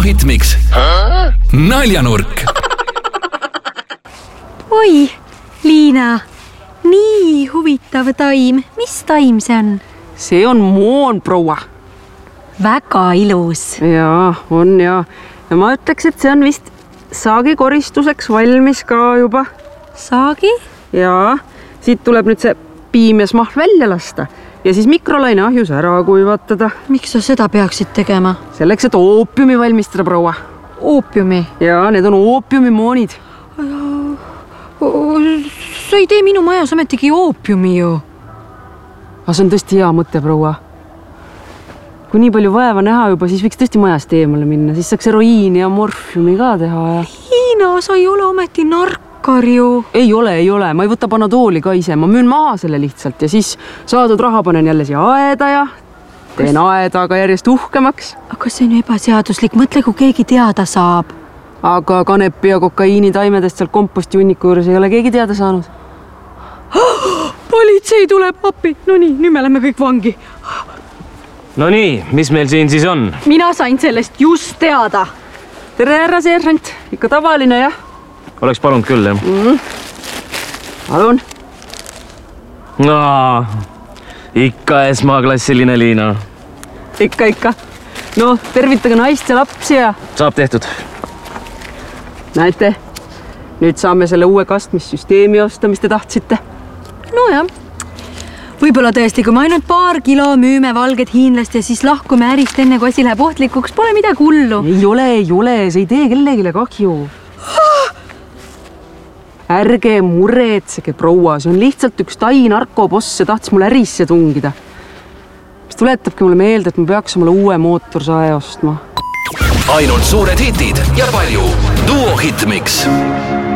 Hitmix naljanurk. Oi, Liina, nii huvitav taim. Mis taim see on? See on moon, proua. Väga ilus. Jaa, on ja ma ütleks, et see on vist saagi koristuseks valmis ka juba. Saagi? Jaa, siit tuleb nüüd see piim ja smahl välja lasta ja siis mikrolaine ahjus ära kuivatada. Miks sa seda peaksid tegema? Selleks, et oopiumi valmistada, proua. Oopiumi? Jaa, need on oopiumimoonid. Sa ei tee minu majas ometigi oopiumi ju. Aga see on tõesti hea mõte, proua. Kui nii palju vaeva näha juba, siis võiks tõesti majast eemale minna. Siis saaks heroiini ja morfiumi ka teha. Ja... Liina, sa ei ole ometi narkar ju. Ei ole. Ma ei võta panadooli ka ise. Ma müün maha selle lihtsalt ja siis saadud raha panen jälle siia aeda ja teen aeda aga järjest uhkemaks. Aga see on ju ebaseaduslik. Mõtle, kui keegi teada saab. Aga kanepi ja kokaiini taimedest seal komposti hunniku juures ei ole keegi teada saanud. Politsei tuleb appi. No nii, nüüd me lähme kõik vangi. No nii, mis meil siin siis on? Mina sain sellest just teada. Tere, härra seerant. Ikka tavaline, jah? Oleks palunud küll, jah? Palun. No, ikka esmaklassiline Liina. Ikka. No, tervitage naist ja lapsi ja... Saab tehtud. Näete, nüüd saame selle uue kastmissüsteemi osta, mis te tahtsite. No jah. Võib-olla tõesti, kui me ainult paar kilo müüme valget hiinlast ja siis lahkume ärist enne, kui asi läheb ohtlikuks, pole midagi hullu. Ei ole, see ei tee kellegile kahju. Ärge muretsege, proua, see on lihtsalt üks Tai narkoboss, see tahtis mul ärisse tungida. Mis tuletabki mulle meelde, et ma peaks omale uue mootorsae ostma. Ainult suured hitid ja palju Duo Hitmix.